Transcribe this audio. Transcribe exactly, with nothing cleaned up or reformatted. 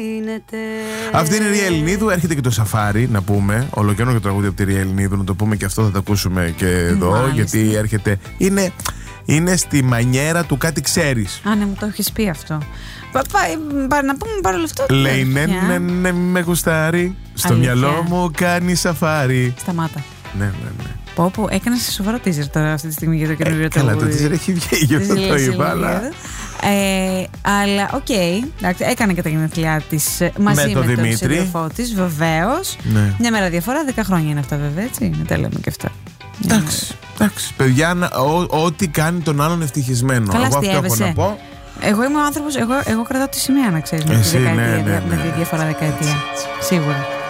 Αυτή είναι η Ρία Ελληνίδου. Έρχεται και το Σαφάρι, να πούμε. Ολοκαίνο και το τραγούδι από τη Ρία Ελληνίδου, να το πούμε και αυτό, θα το ακούσουμε και εδώ. Μάλιστα. Γιατί έρχεται. Είναι, είναι στη μανιέρα του κάτι ξέρεις. Α, ναι, μου το έχεις πει αυτό. Πα, πα, πα, να πούμε παρόλο αυτό. Λέει ναι, ναι, ναι, με γουστάρει. Στο αλήθεια. Μυαλό μου κάνει σαφάρι. Σταμάτα. Ναι, ναι, ναι. Πω, πω, έκανε σοβαρό teaser τώρα αυτή τη στιγμή για το καινούριο ε, τραγούδι. Καλά, το teaser έχει βγει, γι' αυτό το είπα. Αλλά, ε, αλλά οκ, okay, έκανε και τα γενέθλιά της μαζί με, με τον σύντροφό της, βεβαίως. Ναι. Μια μέρα διαφορά, δέκα χρόνια είναι αυτά, βέβαια, έτσι. Να τα λέμε και αυτά. Εντάξει, εντάξει. Παιδιά, ό,τι κάνει τον άλλον ευτυχισμένο. Καλά, εγώ αυτό έχω να πω. Εγώ είμαι ο άνθρωπος, εγώ, εγώ κρατάω τη σημαία, να ξέρεις, με τη ναι, ναι, ναι, διαφορά δεκαετία. Σίγουρα.